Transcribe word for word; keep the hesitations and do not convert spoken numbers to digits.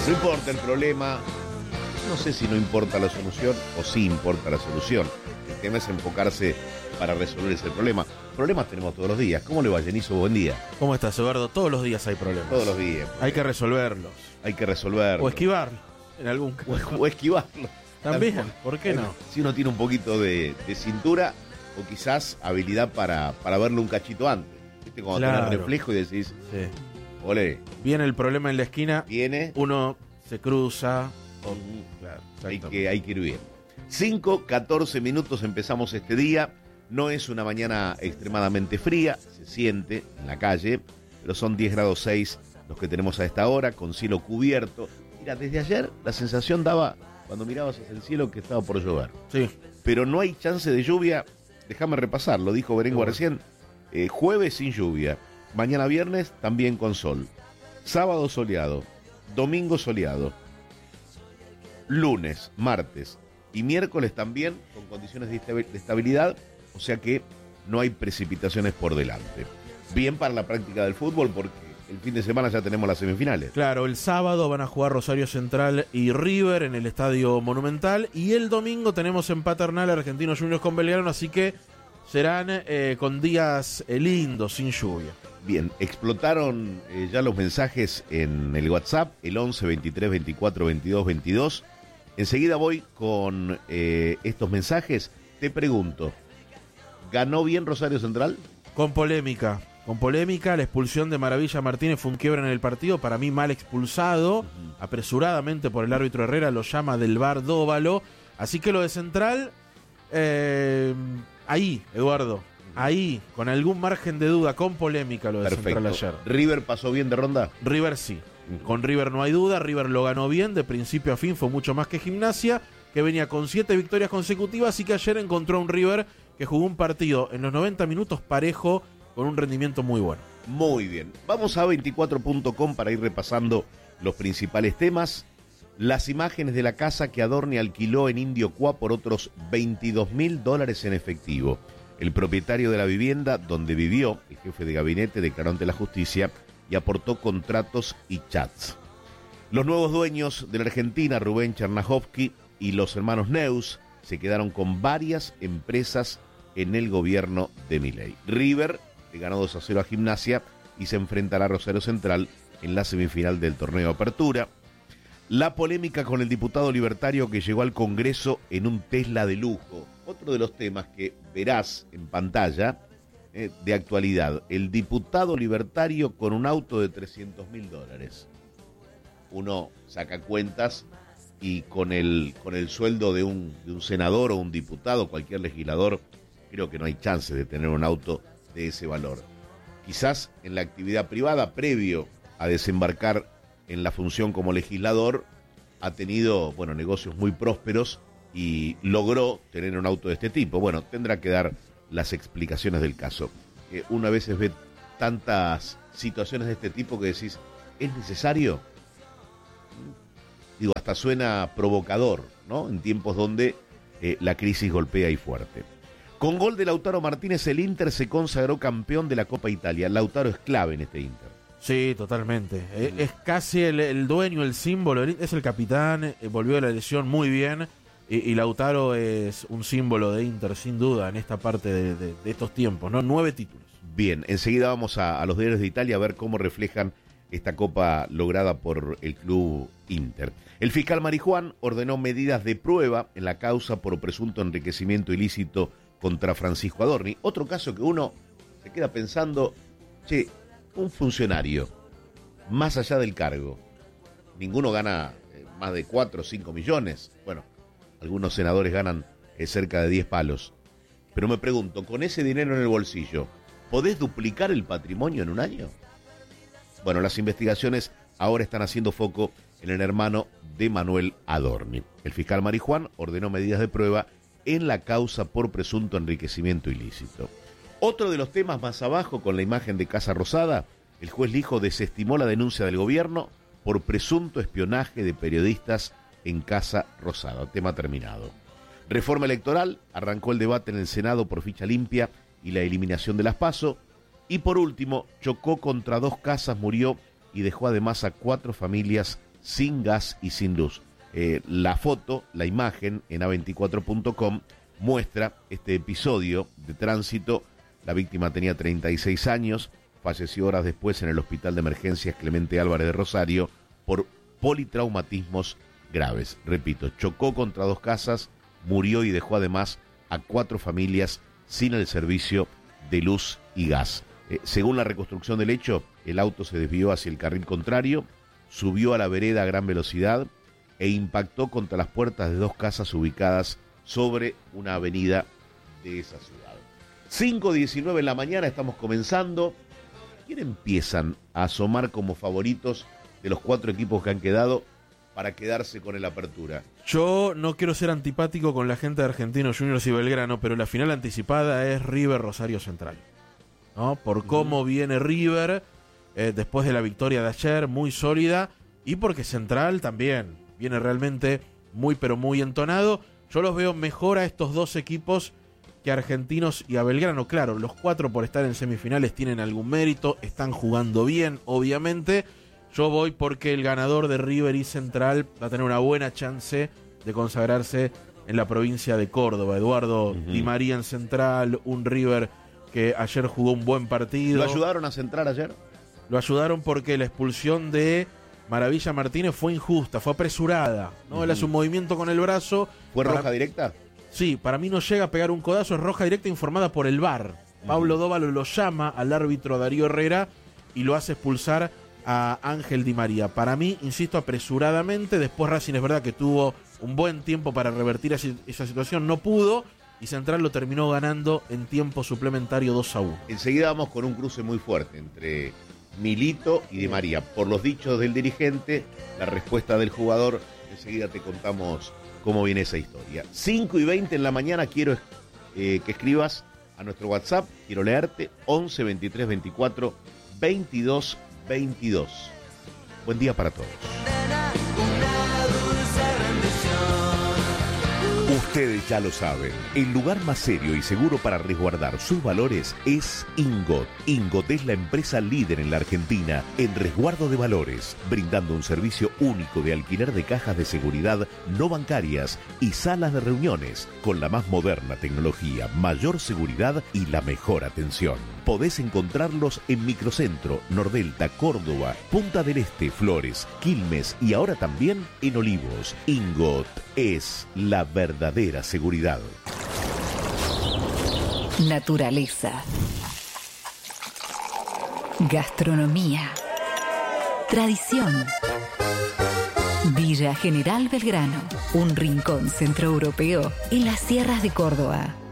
No importa el problema, no sé si no importa la solución o sí importa la solución. El tema es enfocarse para resolver ese problema. Problemas tenemos todos los días. ¿Cómo le va, Jenizo? Buen día. ¿Cómo estás, Eduardo? Todos los días hay problemas. Todos los días. Hay que resolverlos. Hay que resolverlos. O esquivarlos, en algún caso. O, o esquivarlos. También, ¿por qué no? Si uno tiene un poquito de, de cintura o quizás habilidad para, para verlo un cachito antes. ¿Viste? Cuando Claro. tenés reflejo y decís, Sí. ole, Viene el problema en la esquina, viene, uno se cruza. o- claro, hay exactamente. que, hay que ir bien. cinco, catorce minutos empezamos este día. No es una mañana extremadamente fría, se siente en la calle, pero son diez grados seis los que tenemos a esta hora, con cielo cubierto. Mira, desde ayer la sensación daba, cuando mirabas hacia el cielo, que estaba por llover. Sí, Pero no hay chance de lluvia, déjame repasar, lo dijo Berengo Bueno. recién, eh, jueves sin lluvia, mañana viernes también con sol, sábado soleado, domingo soleado, lunes, martes y miércoles también con condiciones de estabi- de estabilidad, o sea que no hay precipitaciones por delante. Bien para la práctica del fútbol porque el fin de semana ya tenemos las semifinales. claro, el sábado van a jugar Rosario Central y River en el Estadio Monumental. Y el domingo tenemos en Paternal Argentinos Juniors con Belgrano, así que serán eh, con días eh, lindos, sin lluvia. Bien, explotaron eh, ya los mensajes en el WhatsApp, el once, veintitrés, veinticuatro, veintidós, veintidós. Enseguida voy con eh, estos mensajes. Te pregunto, ¿ganó bien Rosario Central? Con polémica, con polémica, la expulsión de Maravilla Martínez fue un quiebre en el partido, para mí mal expulsado, apresuradamente por el árbitro Herrera, lo llama del V A R Dóvalo, así que lo de Central, eh, ahí, Eduardo, ahí, con algún margen de duda, con polémica lo de Central ayer. ¿River pasó bien de ronda? River sí, con River no hay duda, River lo ganó bien, de principio a fin fue mucho más que Gimnasia, que venía con siete victorias consecutivas y que ayer encontró a un River que jugó un partido en los noventa minutos parejo con un rendimiento muy bueno. Muy bien. Vamos a veinticuatro punto com para ir repasando los principales temas. Las imágenes de la casa que Adorni alquiló en Indio Cuá por otros veintidós mil dólares en efectivo. El propietario de la vivienda donde vivió, el jefe de gabinete, declaró ante la justicia y aportó contratos y chats. Los nuevos dueños de la Argentina, Rubén Chernahovsky y los hermanos Neus, se quedaron con varias empresas en el gobierno de Milei. River le ganó dos a cero a Gimnasia y se enfrentará a Rosario Central en la semifinal del torneo Apertura. La polémica con el diputado libertario que llegó al Congreso en un Tesla de lujo. Otro de los temas que verás en pantalla eh, de actualidad. El diputado libertario con un auto de trescientos mil dólares. Uno saca cuentas y con el, con el sueldo de un, de un senador o un diputado, cualquier legislador, creo que no hay chance de tener un auto de ese valor. Quizás en la actividad privada, previo a desembarcar en la función como legislador, ha tenido, bueno, negocios muy prósperos y logró tener un auto de este tipo. Bueno, tendrá que dar las explicaciones del caso. Eh, una vez ve tantas situaciones de este tipo que decís, ¿es necesario? Digo, hasta suena provocador, ¿no? En tiempos donde eh, la crisis golpea y fuerte. Con gol de Lautaro Martínez, el Inter se consagró campeón de la Copa Italia. Lautaro es clave en este Inter. Sí, totalmente. Eh, Es casi el, el dueño, el símbolo, el- es el capitán, eh, volvió de la lesión muy bien y, y Lautaro es un símbolo de Inter, sin duda, en esta parte de, de- de estos tiempos, ¿no? Nueve títulos. Bien, enseguida vamos a, a los diarios de Italia a ver cómo reflejan esta copa lograda por el club Inter. El fiscal Marijuán ordenó medidas de prueba en la causa por presunto enriquecimiento ilícito contra Francisco Adorni. Otro caso que uno se queda pensando, che, un funcionario, más allá del cargo, ninguno gana eh, más de cuatro o cinco millones. Bueno, algunos senadores ganan eh, cerca de diez palos. Pero me pregunto, con ese dinero en el bolsillo, ¿podés duplicar el patrimonio en un año? Bueno, las investigaciones ahora están haciendo foco en el hermano de Manuel Adorni. El fiscal Marijuán ordenó medidas de prueba en la causa por presunto enriquecimiento ilícito. Otro de los temas más abajo, con la imagen de Casa Rosada, el juez Lijo desestimó la denuncia del gobierno por presunto espionaje de periodistas en Casa Rosada. Tema terminado. Reforma electoral, arrancó el debate en el Senado por ficha limpia y la eliminación de las PASO. Y por último, chocó contra dos casas, murió y dejó además a cuatro familias sin gas y sin luz. Eh, la foto, la imagen en A veinticuatro punto com muestra este episodio de tránsito. La víctima tenía treinta y seis años, falleció horas después en el Hospital de Emergencias Clemente Álvarez de Rosario por politraumatismos graves. Repito, chocó contra dos casas, murió y dejó además a cuatro familias sin el servicio de luz y gas. Eh, según la reconstrucción del hecho, el auto se desvió hacia el carril contrario, subió a la vereda a gran velocidad e impactó contra las puertas de dos casas ubicadas sobre una avenida de esa ciudad. cinco diecinueve en la mañana, estamos comenzando. ¿Quién empiezan a asomar como favoritos de los cuatro equipos que han quedado para quedarse con el Apertura? Yo no quiero ser antipático con la gente de Argentinos Juniors y Belgrano, pero la final anticipada es River Rosario Central, ¿no? Por cómo uh-huh. viene River eh, después de la victoria de ayer, muy sólida, y porque Central también viene realmente muy pero muy entonado. Yo los veo mejor a estos dos equipos que a Argentinos y a Belgrano. Claro, los cuatro por estar en semifinales tienen algún mérito, están jugando bien, obviamente. Yo voy porque el ganador de River y Central va a tener una buena chance de consagrarse en la provincia de Córdoba. Eduardo uh-huh. Di María en Central, un River que ayer jugó un buen partido. ¿Lo ayudaron a Central ayer? Lo ayudaron porque la expulsión de Maravilla Martínez fue injusta, fue apresurada, ¿no? Uh-huh. Él hace un movimiento con el brazo. ¿Fue para... roja directa? Sí, para mí no llega a pegar un codazo, es roja directa informada por el V A R. Uh-huh. Pablo Dóvalo lo llama al árbitro Darío Herrera y lo hace expulsar a Ángel Di María. Para mí, insisto, apresuradamente. Después Racing es verdad que tuvo un buen tiempo para revertir esa situación, no pudo, y Central lo terminó ganando en tiempo suplementario dos a uno. Enseguida vamos con un cruce muy fuerte entre Milito y Di María. Por los dichos del dirigente, la respuesta del jugador, enseguida te contamos cómo viene esa historia. cinco y veinte en la mañana, quiero eh, que escribas a nuestro WhatsApp, quiero leerte, once veintitrés veinticuatro veintidós veintidós. Buen día para todos. Ustedes ya lo saben, el lugar más serio y seguro para resguardar sus valores es Ingot. Ingot es la empresa líder en la Argentina en resguardo de valores, brindando un servicio único de alquiler de cajas de seguridad no bancarias y salas de reuniones, con la más moderna tecnología, mayor seguridad y la mejor atención. Podés encontrarlos en Microcentro, Nordelta, Córdoba, Punta del Este, Flores, Quilmes y ahora también en Olivos. Ingot es la verdadera seguridad. Naturaleza. Gastronomía. Tradición. Villa General Belgrano, un rincón centroeuropeo en las sierras de Córdoba.